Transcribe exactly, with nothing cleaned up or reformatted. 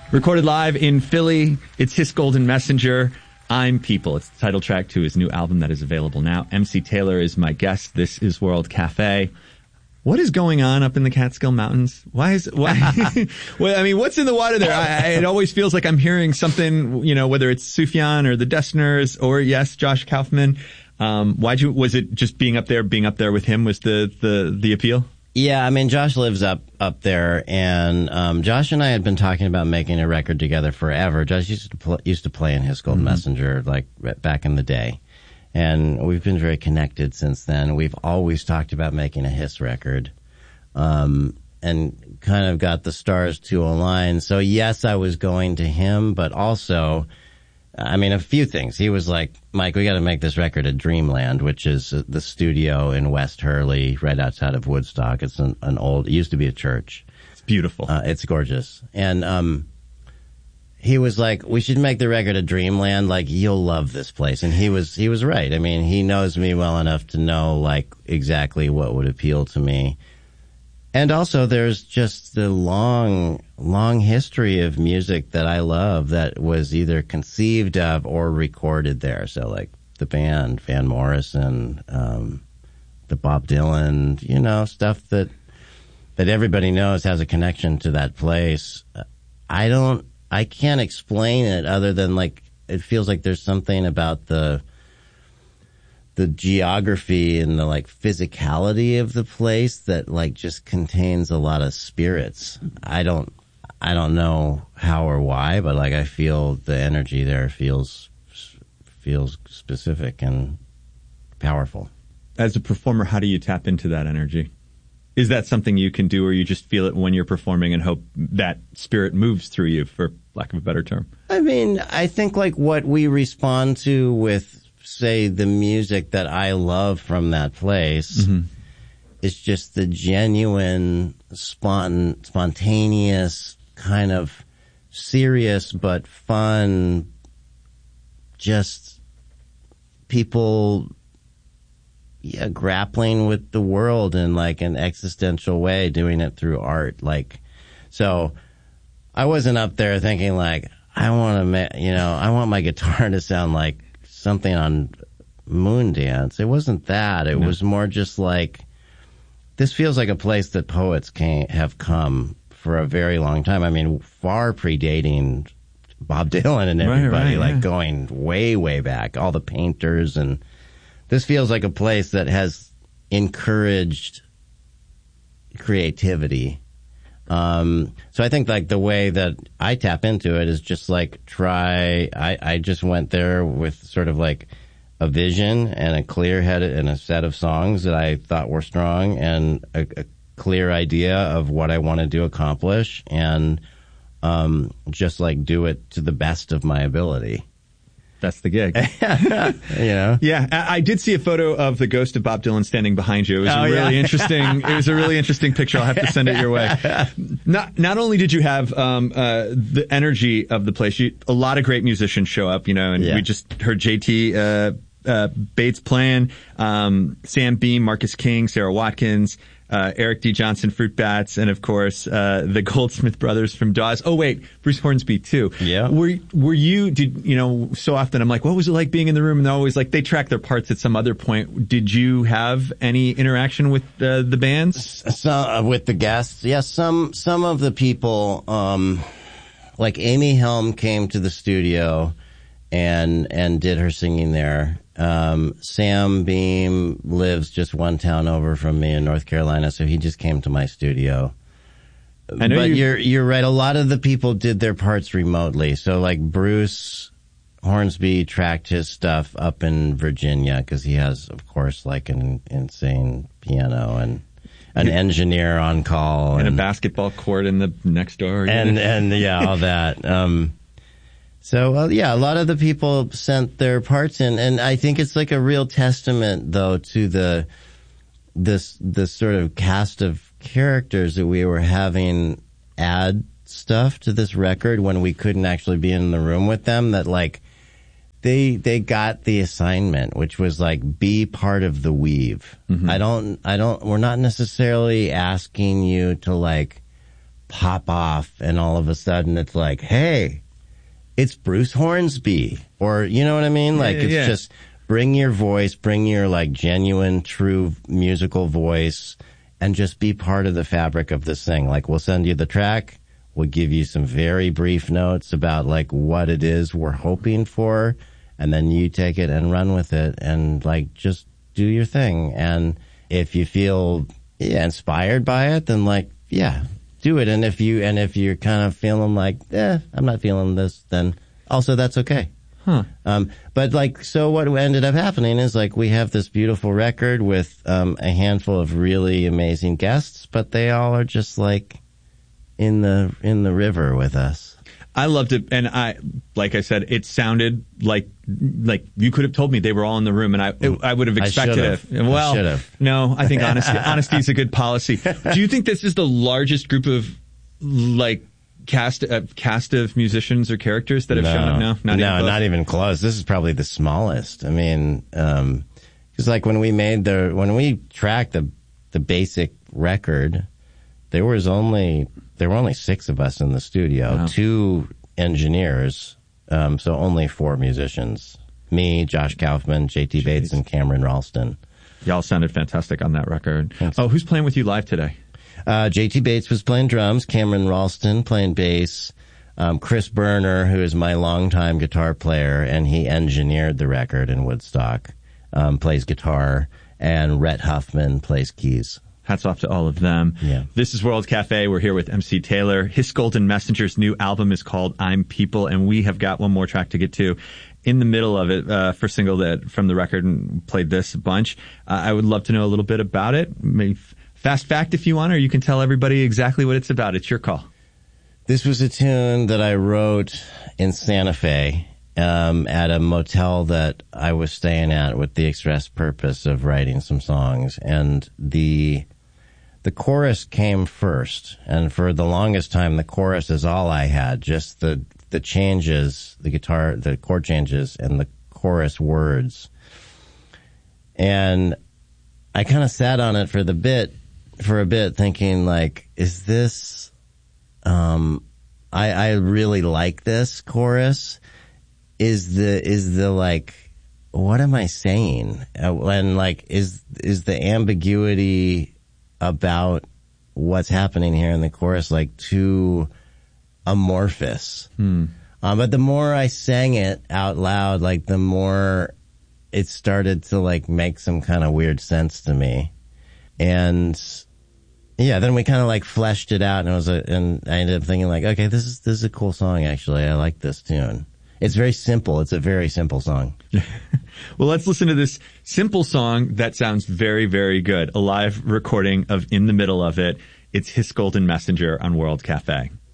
Recorded live in Philly, it's His Golden Messenger. I'm People. It's the title track to his new album that is available now. M C Taylor is my guest. This is World Cafe. What is going on up in the Catskill Mountains? Why is why? Well, I mean, what's in the water there? I, I, it always feels like I'm hearing something. You know, whether it's Sufjan or the Desners or yes, Josh Kaufman. Um, why'd you? Was it just being up there? Being up there with him was the the the appeal? Yeah, I mean, Josh lives up up there, and um, Josh and I had been talking about making a record together forever. Josh used to pl- used to play in His Golden mm-hmm. Messenger like back in the day, and we've been very connected since then. We've always talked about making a Hiss record, um, and kind of got the stars to align. So yes, I was going to him, but also, I mean, a few things. He was like, Mike, we got to make this record at Dreamland, which is the studio in West Hurley, right outside of Woodstock. It's an, an old, it used to be a church. It's beautiful. Uh, it's gorgeous. And, um, he was like, we should make the record at Dreamland. Like, you'll love this place. And he was, he was right. I mean, he knows me well enough to know, like, exactly what would appeal to me. And also, there's just the long, long history of music that I love that was either conceived of or recorded there. So, like, the band, Van Morrison, um, the Bob Dylan, you know, stuff that that everybody knows has a connection to that place. I don't, I can't explain it other than, like, it feels like there's something about the the geography and the like physicality of the place that like just contains a lot of spirits. I don't, I don't know how or why, but like I feel the energy there feels, feels specific and powerful. As a performer, how do you tap into that energy? Is that something you can do, or you just feel it when you're performing and hope that spirit moves through you, for lack of a better term? I mean, I think like what we respond to with, say, the music that I love from that place mm-hmm. is just the genuine, spont- spontaneous, kind of serious but fun, just people yeah, grappling with the world in like an existential way, doing it through art. Like, so I wasn't up there thinking like, I want to, ma- you know, I want my guitar to sound like something on Moondance. It wasn't that. It no. was more just like, this feels like a place that poets can't have come for a very long time. I mean, far predating Bob Dylan and everybody, right, right, like yeah. going way, way back, all the painters. And this feels like a place that has encouraged creativity. Um, so I think like the way that I tap into it is just like try, I, I just went there with sort of like a vision and a clear head and a set of songs that I thought were strong and a, a clear idea of what I wanted to accomplish and, um, just like do it to the best of my ability. That's the gig. You know? Yeah. I, I did see a photo of the ghost of Bob Dylan standing behind you. It was oh, a really yeah. interesting, it was a really interesting picture. I'll have to send it your way. Not, not only did you have, um, uh, the energy of the place, you, a lot of great musicians show up, you know, and yeah. we just heard J T, uh, uh, Bates playing, um, Sam Beam, Marcus King, Sarah Watkins, uh, Eric D. Johnson, Fruit Bats, and of course, uh, the Goldsmith brothers from Dawes. Oh wait, Bruce Hornsby too. Yeah. Were, were you, did, you know, so often I'm like, what was it like being in the room? And they're always like, they track their parts at some other point. Did you have any interaction with uh, the bands? So, uh, with the guests? Yes, yeah, some, some of the people, um, like Amy Helm came to the studio and, and did her singing there. Um, Sam Beam lives just one town over from me in North Carolina, so he just came to my studio. I know but you... you're, you're right. A lot of the people did their parts remotely. So like Bruce Hornsby tracked his stuff up in Virginia because he has, of course, like an insane piano and an engineer on call. And, and a basketball court in the next door. And, and yeah, all that. Um, So, well, yeah, a lot of the people sent their parts in, and I think it's like a real testament, though, to the, this, this sort of cast of characters that we were having add stuff to this record when we couldn't actually be in the room with them, that like, they, they got the assignment, which was like, be part of the weave. Mm-hmm. I don't, I don't, we're not necessarily asking you to like, pop off and all of a sudden it's like, hey, it's Bruce Hornsby. Or, you know what I mean? Like, yeah, it's yeah. just bring your voice, bring your like genuine, true musical voice and just be part of the fabric of this thing. Like, we'll send you the track. We'll give you some very brief notes about like what it is we're hoping for. And then you take it and run with it and like just do your thing. And if you feel yeah, inspired by it, then like, yeah, do it. And if you, and if you're kind of feeling like, eh, I'm not feeling this, then also that's okay. Huh. Um, but like, so what ended up happening is like we have this beautiful record with, um, a handful of really amazing guests, but they all are just like in the, in the river with us. I loved it, and I, like I said, it sounded like like you could have told me they were all in the room, and I it, I would have expected I it. Well, I should've. no, I think honesty honesty is a good policy. Do you think this is the largest group of like cast uh, cast of musicians or characters that have no, shown up? No, not no, even close? not even close. This is probably the smallest. I mean, um, because like when we made the when we tracked the the basic record, there was only. There were only six of us in the studio, wow. two engineers, um, so only four musicians. Me, Josh Kaufman, J T Jeez. Bates, and Cameron Ralston. Y'all sounded fantastic on that record. Thanks. Oh, who's playing with you live today? Uh, J T Bates was playing drums, Cameron Ralston playing bass, um, Chris Berner, who is my longtime guitar player, and he engineered the record in Woodstock, um, plays guitar, and Rhett Huffman plays keys. Hats off to all of them. Yeah. This is World Cafe. We're here with M C Taylor. His Golden Messenger's new album is called I'm People, and we have got one more track to get to. In the middle of it, uh, first single that from the record, and played this a bunch. Uh, I would love to know a little bit about it. Maybe fast fact if you want, or you can tell everybody exactly what it's about. It's your call. This was a tune that I wrote in Santa Fe. Um, at a motel that I was staying at with the express purpose of writing some songs. And the, the chorus came first. And for the longest time, the chorus is all I had. Just the, the changes, the guitar, the chord changes and the chorus words. And I kind of sat on it for the bit, for a bit thinking like, is this, um, I, I really like this chorus. Is the, is the like, what am I saying? Uh, when like, is, is the ambiguity about what's happening here in the chorus like too amorphous? Hmm. Um, but the more I sang it out loud, like the more it started to like make some kind of weird sense to me. And yeah, then we kind of like fleshed it out and it was a, and I ended up thinking like, okay, this is, this is a cool song actually. I like this tune. It's very simple. It's a very simple song. Well, let's listen to this simple song that sounds very, very good. A live recording of In the Middle of It. It's His Golden Messenger on World Cafe.